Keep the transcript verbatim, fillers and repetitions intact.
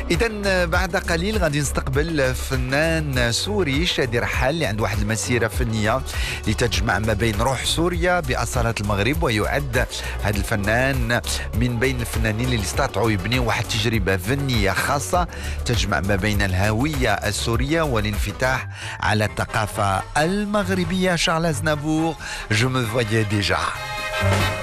إذا بعد قليل غادي نستقبل فنان سوري شادي رحال اللي عنده واحد المسيرة فنية اللي تجمع ما بين روح سوريا بأصالة المغرب، ويعد هذا الفنان من بين الفنانين اللي استطاعوا يبنيوا واحد التجربة فنية خاصة تجمع ما بين الهوية السورية والانفتاح على الثقافة المغربية. شارل أزنافور، Je me voyais déjà.